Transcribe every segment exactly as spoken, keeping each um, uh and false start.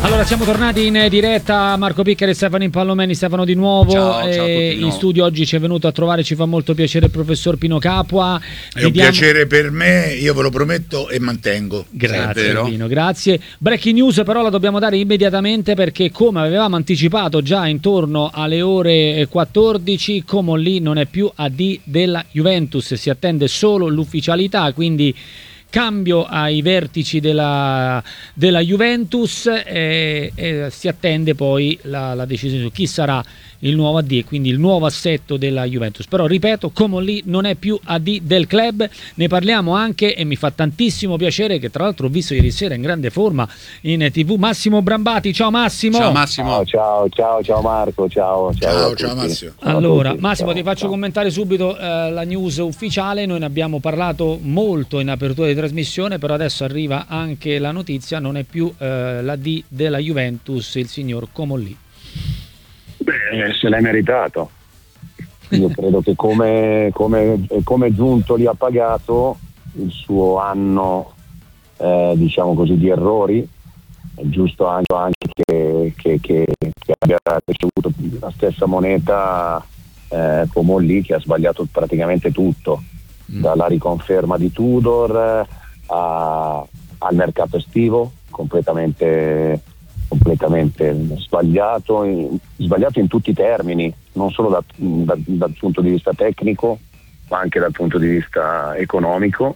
Allora siamo tornati in diretta, Marco Piccheri e Stefano Impallomeni. Stefano di nuovo, ciao, eh, ciao a tutti di in nuovo. studio oggi ci è venuto a trovare, ci fa molto piacere il professor Pino Capua. È Vi un diamo- piacere per me, io ve lo prometto e mantengo. Grazie vero. Pino, grazie. Breaking news però la dobbiamo dare immediatamente perché, come avevamo anticipato già intorno alle ore quattordici, Comolli non è più A D della Juventus, si attende solo l'ufficialità, quindi cambio ai vertici della, della Juventus e, e si attende poi la, la decisione su chi sarà il nuovo A D e quindi il nuovo assetto della Juventus. Però ripeto, Comolli non è più A D del club, ne parliamo anche e mi fa tantissimo piacere che tra l'altro ho visto ieri sera in grande forma in tivù Massimo Brambati. Ciao Massimo. Ciao Massimo. Ciao, ciao, ciao, ciao Marco, ciao. Ciao, Ciao, a ciao tutti. Massimo. Ciao a Allora, tutti. Massimo, Ciao, ti faccio ciao. commentare subito eh, la news ufficiale. Noi ne abbiamo parlato molto in apertura di trasmissione, però adesso arriva anche la notizia, non è più eh, l'A D della Juventus, il signor Comolli. Beh, se l'hai meritato. Io credo che come, come, come Giuntoli ha pagato il suo anno, eh, diciamo così, di errori, è giusto anche, anche che, che, che, che abbia ricevuto la stessa moneta eh, Comolli, che ha sbagliato praticamente tutto, mm. dalla riconferma di Tudor eh, a, al mercato estivo, completamente completamente sbagliato in, sbagliato in tutti i termini, non solo da, da, dal punto di vista tecnico ma anche dal punto di vista economico,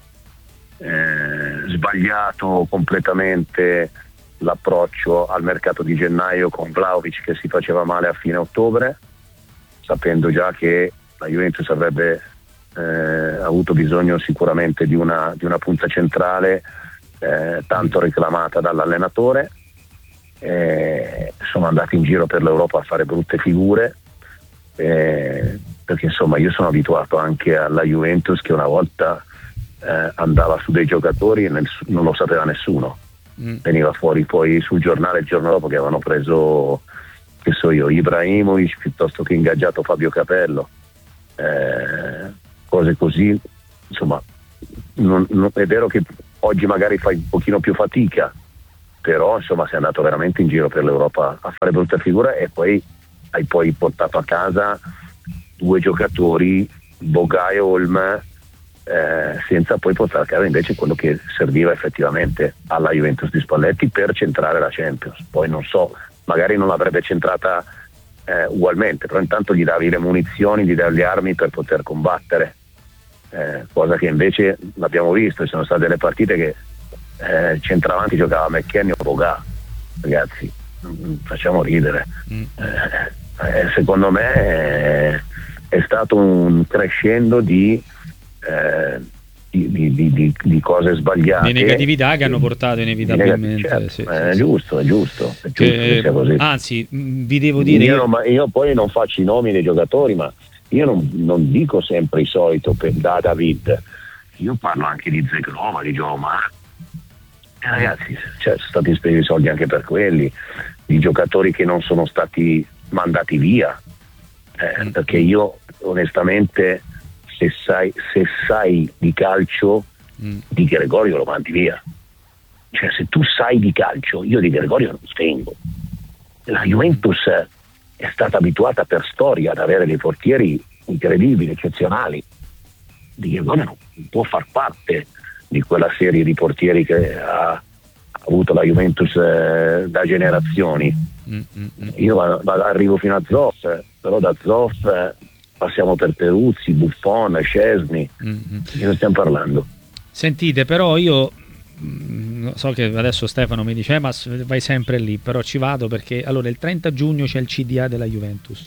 eh, sbagliato completamente l'approccio al mercato di gennaio con Vlahovic che si faceva male a fine ottobre, sapendo già che la Juventus avrebbe eh, avuto bisogno sicuramente di una, di una punta centrale eh, tanto reclamata dall'allenatore. Eh, sono andati in giro per l'Europa a fare brutte figure, eh, perché insomma io sono abituato anche alla Juventus che una volta eh, andava su dei giocatori e nel, non lo sapeva nessuno, mm. veniva fuori poi sul giornale il giorno dopo che avevano preso, che so io, Ibrahimovic piuttosto che ingaggiato Fabio Capello, eh, cose così, insomma non, non, è vero che oggi magari fai un pochino più fatica, però insomma sei andato veramente in giro per l'Europa a fare brutta figura e poi hai poi portato a casa due giocatori, Boga e Olm, eh, senza poi portare a casa invece quello che serviva effettivamente alla Juventus di Spalletti per centrare la Champions. Poi non so, magari non l'avrebbe centrata eh, ugualmente, però intanto gli davi le munizioni, gli davi le armi per poter combattere, eh, cosa che invece l'abbiamo visto, ci sono state delle partite che Eh, centravanti giocava McKennie o Boga, ragazzi, mm, facciamo ridere. mm. eh, eh, secondo me è, è stato un crescendo di, eh, di, di, di, di, di cose sbagliate, di negatività che hanno portato inevitabilmente, certo, sì, è, sì, giusto, è giusto è giusto che, che sia così. Anzi, mh, vi devo dire io, non, io poi non faccio i nomi dei giocatori, ma io non, non dico sempre il solito per, da David, io parlo anche di Zegrova, di Joe Marco. Eh, ragazzi, cioè, sono stati spesi soldi anche per quelli, di giocatori che non sono stati mandati via, eh, mm. perché io onestamente se sai, se sai di calcio mm. Di Gregorio lo mandi via, cioè se tu sai di calcio io di Gregorio non tengo. La Juventus è stata abituata per storia ad avere dei portieri incredibili, eccezionali, di Gregorio non può far parte di quella serie di portieri che ha, ha avuto la Juventus eh, da generazioni. Mm-hmm. Io va, va, arrivo fino a Zoff, però da Zoff eh, passiamo per Peruzzi, Buffon, Szczesny, mm-hmm. di che stiamo parlando? Sentite, però io mh, so che adesso Stefano mi dice eh, ma vai sempre lì, però ci vado perché allora il trenta giugno c'è il C D A della Juventus.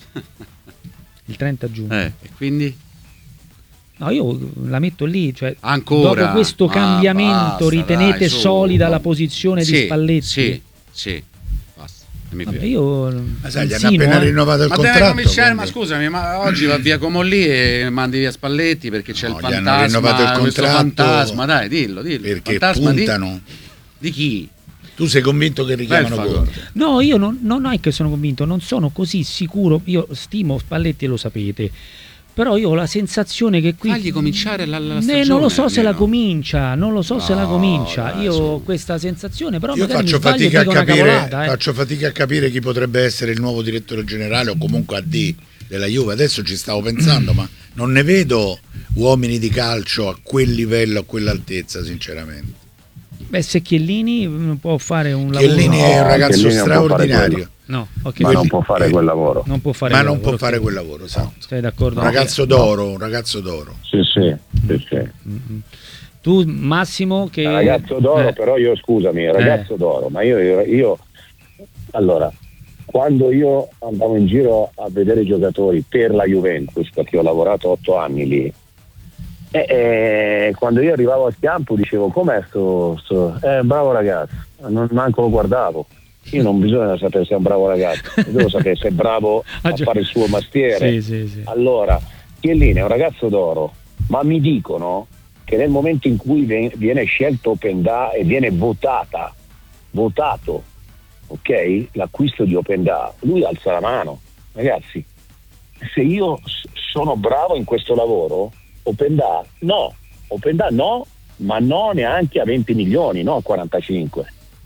Il trenta giugno. Eh, e quindi? No, io la metto lì, cioè ancora dopo questo cambiamento ah, basta, ritenete dai, solida su. la posizione sì, di Spalletti? Sì, sì, basta. Vabbè, io ma sai, gli hanno appena eh. rinnovato il ma contratto. Quindi... Ma scusami, ma oggi va via Comolli e mandi via Spalletti perché c'è no, il fantasma, il questo fantasma, dai, dillo, dillo. Perché fantasma puntano. Di, di chi? Tu sei convinto che richiamano Conte? No, io non, non è che sono convinto, non sono così sicuro. Io stimo Spalletti e lo sapete, Però io ho la sensazione che qui fagli cominciare la, la ne, stagione, non lo so se almeno. la comincia, non lo so No, se la comincia. dai, Io su. ho questa sensazione, però Io magari faccio mi sbaglio e fatica a dico una capire cavolata, eh. faccio fatica a capire chi potrebbe essere il nuovo direttore generale o comunque A D della Juve. Adesso ci stavo pensando, ma non ne vedo uomini di calcio a quel livello, a quell'altezza, sinceramente. Beh, se Chiellini può fare un Chiellini lavoro, è un No, ragazzo Chiellini non può fare straordinario, quello. no, ok. Ma non può fare quel lavoro. Non può fare ma quel non lavoro, può fare ok. quel lavoro, esatto. Sei d'accordo? Un ragazzo d'oro, un ragazzo d'oro. Sì, sì, sì, sì. Mm-hmm. Tu Massimo che Ragazzo d'oro, eh, però io scusami, ragazzo Eh. d'oro, ma io, io, io allora, quando io andavo in giro a vedere i giocatori per la Juventus, perché ho lavorato otto anni lì, e, e quando io arrivavo al campo dicevo com'è sto, sto eh, bravo ragazzo, non manco lo guardavo. Io non bisogna sapere se è un bravo ragazzo, devo sapere se è bravo Ah, a già. fare il suo mestiere. Sì, sì, sì. Allora, Chiellini è un ragazzo d'oro, ma mi dicono che nel momento in cui ven- viene scelto Openda e viene votata, votato, ok, l'acquisto di Openda, lui alza la mano. Ragazzi, se io s- sono bravo in questo lavoro, Openda no, Openda no, ma no neanche a venti milioni, no a quarantacinque.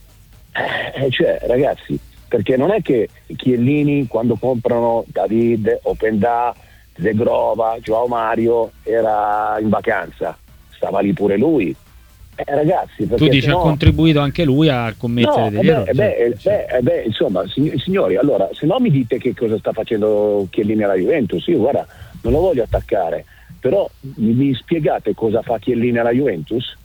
Eh, cioè, ragazzi, perché non è che Chiellini quando comprano David, Openda, Zegrova, Joao Mario era in vacanza, stava lì pure lui. Eh, ragazzi, Tu dici sennò... ha contribuito anche lui a commettere No, degli eh errori. beh, eh beh, Sì, eh beh, eh beh, insomma, sig- signori, allora, se no mi dite che cosa sta facendo Chiellini alla Juventus, io guarda, non lo voglio attaccare, però mi, mi spiegate cosa fa Chiellini alla Juventus?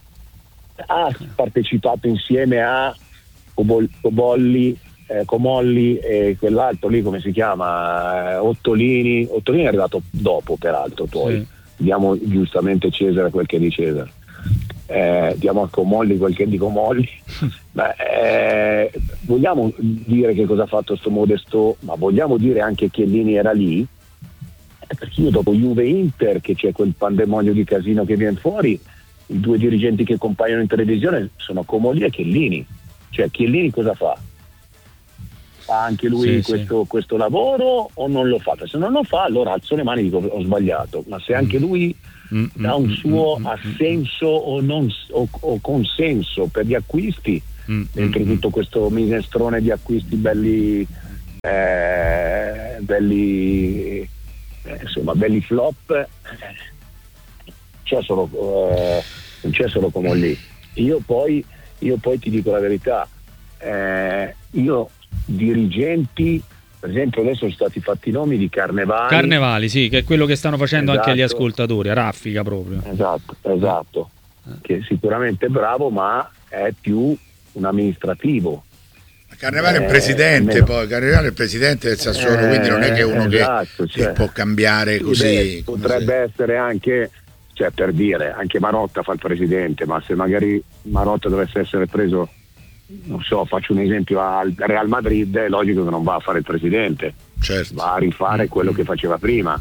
Ha partecipato insieme a Cobol- Cobolli, eh, Comolli e quell'altro lì, come si chiama? Eh, Ottolini. Ottolini è arrivato dopo, peraltro, poi. Sì. Diamo giustamente Cesare quel che è di Cesare. Eh, diamo a Comolli quel che è di Comolli. Beh, eh, vogliamo dire che cosa ha fatto sto Modesto, ma vogliamo dire anche che Chiellini era lì? Eh, perché io dopo Juve Inter, che c'è quel pandemonio di casino che viene fuori, i due dirigenti che compaiono in televisione sono Comolli e Chiellini. Cioè Chiellini cosa fa? Fa anche lui Sì, questo, questo lavoro o non lo fa? Se non lo fa allora alzo le mani e dico ho sbagliato, ma se anche lui Mm, dà un mm, suo mm, assenso o, non, o, o consenso per gli acquisti, mm, dentro mm, tutto questo minestrone di acquisti belli eh, belli eh, insomma belli flop, eh, c'è solo eh, non c'è solo come lì. Io poi io poi ti dico la verità, eh, io dirigenti, per esempio adesso sono stati fatti i nomi di Carnevali. Carnevali, sì, che è quello che stanno facendo Esatto. anche gli ascoltatori, a raffica proprio. Esatto, esatto, che sicuramente è bravo ma è più un amministrativo. Carnevale è Eh, il presidente, almeno. poi Carnevale è il presidente del Sassuolo, Eh, quindi non è che è uno esatto, che, cioè. che può cambiare Sì, così. beh, come potrebbe se- essere anche, cioè per dire, anche Marotta fa il presidente, ma se magari Marotta dovesse essere preso, non so, faccio un esempio, al Real Madrid, è logico che non va a fare il presidente, Certo. va a rifare quello che faceva prima.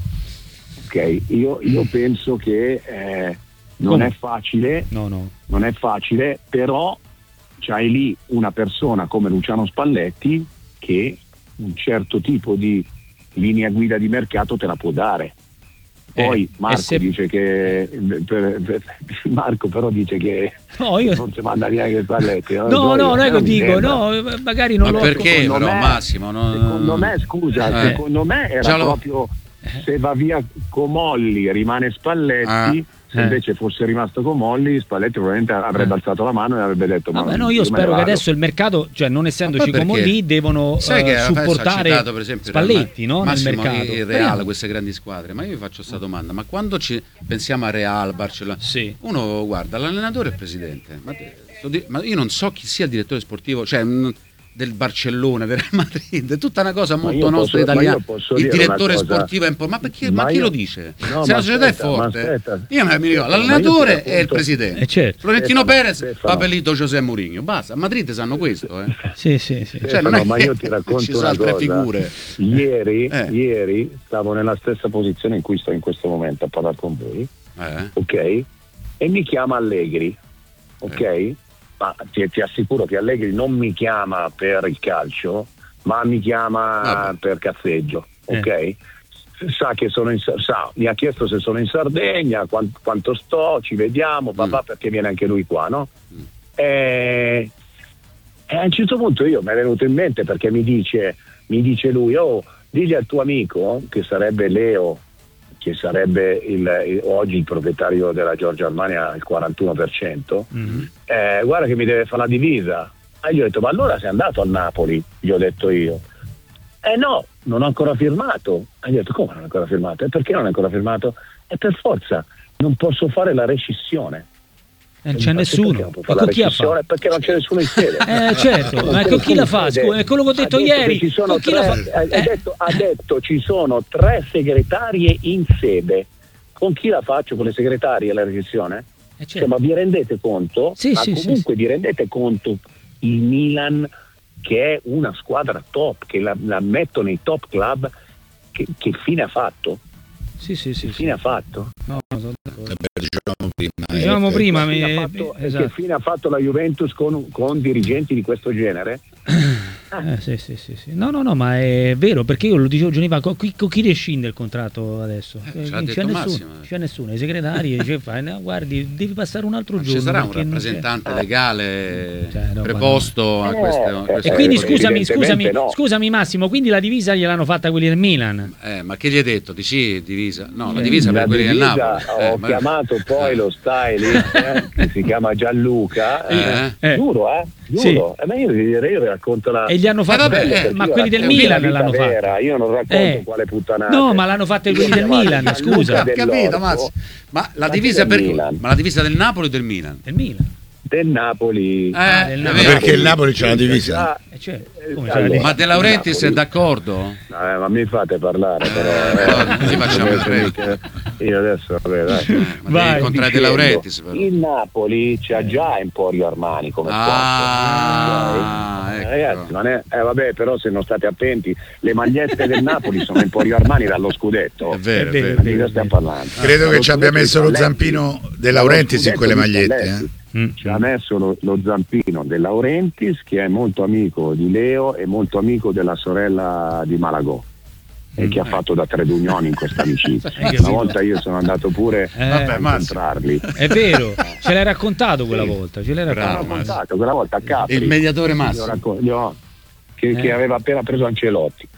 Ok, io, io penso che eh, non Come? è facile, No, no. non è facile, però c'hai lì una persona come Luciano Spalletti che un certo tipo di linea guida di mercato te la può dare. Poi Eh, Marco e se- dice che per- per- Marco però dice che No, io... non si manda neanche Spalletti. No, no, non è che dico, sembra. no, magari non Ma lo perché secondo però me- Massimo? Non... Secondo me, scusa, Eh. secondo me era Già lo- proprio se va via Comolli rimane Spalletti, Ah. se Eh. invece fosse rimasto Comolli Spalletti probabilmente avrebbe Eh. alzato la mano e avrebbe detto Vabbè, ma no, io me ne spero che vado. adesso il mercato, cioè non essendoci Ma poi come perché? lì, devono Sai eh, che adesso ha supportare citato, per esempio, il Real Spalletti, no? Massimo, nel mercato. il Real, Speriamo. queste grandi squadre, ma io vi faccio questa domanda, ma quando ci pensiamo a Real, Barcellona, Sì. uno guarda l'allenatore e il presidente, ma, te- sto di- ma io non so chi sia il direttore sportivo, cioè mh, del Barcellona, del Real Madrid, è tutta una cosa Ma molto io nostra posso- ma italiana. io posso Il dire direttore una cosa. sportivo è un po', ma perché Ma ma chi io- lo dice? No, Se ma la società aspetta, è ma forte, aspetta. io mi mi ricordo, Ma io ti l'allenatore racconto- e il presidente. Eh, certo. Florentino Stefano, Perez, Stefano. Papelito José Mourinho, basta, a Madrid sanno questo, eh. Sì, sì, sì. Cioè, non è ma che io ti racconto ci sono una altre cosa. figure. Ieri, Eh. ieri stavo nella stessa posizione in cui sto in questo momento a parlare con voi, Eh. ok? E mi chiama Allegri, ok? Eh. Ma ti, ti assicuro che Allegri non mi chiama per il calcio, ma mi chiama Vabbè. per cazzeggio, Eh. ok? sa che sono in, sa, mi ha chiesto se sono in Sardegna, quanto, quanto sto, ci vediamo, papà, mm. perché viene anche lui qua, no? Mm. E, e a un certo punto io mi è venuto in mente, perché mi dice, mi dice lui, oh, digli al tuo amico, che sarebbe Leo, che sarebbe il, il, oggi il proprietario della Giorgio Armani al quarantuno per cento, mm-hmm. eh, guarda che mi deve fare la divisa. E gli ho detto, ma allora sei andato a Napoli? Gli ho detto io. Eh no, non ho ancora firmato. E gli ho detto, come non ho ancora firmato? E perché non ho ancora firmato? E per forza, non posso fare la rescissione. Non c'è nessuno. E con chi la fa? Perché non c'è nessuno in sede. Eh certo, ma con chi la fa? Scusa, è quello che ho detto, detto ieri. Ci sono tre, fa? Ha, eh. detto, ha detto ci sono tre segretarie in sede. Con chi la faccio? Con le segretarie la rescissione? Eh certo. Cioè, ma vi rendete conto? Sì, ma sì, comunque sì, vi rendete conto il Milan, che è una squadra top, che la, la metto nei top club, che, che fine ha fatto? Sì, sì, sì. Che fine sì. ha fatto? No, sono d'accordo. Diciamo prima, diciamo prima che, mi... fine fatto, esatto. che fine ha fatto la Juventus con, con dirigenti di questo genere? Eh, sì, sì, sì, sì. No, no, no, ma è vero, perché io lo dicevo Giovanni, con chi, con chi rescinde il contratto adesso? Eh, eh, c'ha c'è, detto nessuno, Massimo. c'è nessuno, i segretari dice, fai, no, guardi, devi passare un altro non giorno. ci sarà un perché non rappresentante c'è. legale Cioè, no, preposto a no. questo, a Eh, questo E quindi Eh, scusami, scusami, no. scusami Massimo, quindi la divisa gliel'hanno fatta quelli del Milan? Eh, ma che gli hai detto? Di sì, divisa? No, la Eh, divisa La per quelli del divisa, Napoli. ho Eh, ma- chiamato poi eh. lo stylist eh, che si chiama Gianluca, eh, Eh. Eh. giuro, eh, giuro. Eh, ma io, io racconto la... E gli hanno fatto, Eh, vabbè, eh, eh, ma io quelli del racconto Milan la vita l'hanno fatta. vera, io non racconto Eh. quale puttanata. No, ma l'hanno fatta quelli del Milan, scusa. Ho capito, Mazzi. Ma la Ma divisa chi del per Milan? ma la divisa del Napoli o del Milan? Del Milan. Del Napoli. Ah, Eh, del è Napoli. vero. Perché il Napoli c'ha la divisa? Ah, Eh, cioè, eh, come allora, sai? Ma De Laurentiis Napoli. è d'accordo? Eh, ma mi fate parlare però. Eh, eh. no, così facciamo il re. Io adesso vabbè, dai. Eh, ma Vai. devi incontrare De Laurentiis però. Il Napoli c'ha già Emporio Armani come Ah, sponsor. ecco. Eh, ragazzi, non è, eh, vabbè, però se non state attenti, le magliette del Napoli sono Emporio Armani dallo scudetto. È vero, è È vero, vero. Di cosa stiamo parlando? Credo che Dallo ci abbia scudetto messo di lo Spalletti. zampino De Laurentiis in Dallo quelle scudetto di magliette. Spalletti. Eh? Mm. Ci ha messo lo, lo zampino De Laurentiis, che è molto amico di Leo e molto amico della sorella di Malagò, e che ha fatto da tre d'unione in questa amicizia. Hai capito? Una volta io sono andato pure Eh, a vabbè, Massimo. incontrarli. È vero, ce l'hai raccontato quella Sì. volta, ce l'hai Bravo, L'ho raccontato. Massimo. raccontato quella volta a Capri. Il mediatore Gli ho Massimo. racco- gli ho- che, Eh. che aveva appena preso Ancelotti.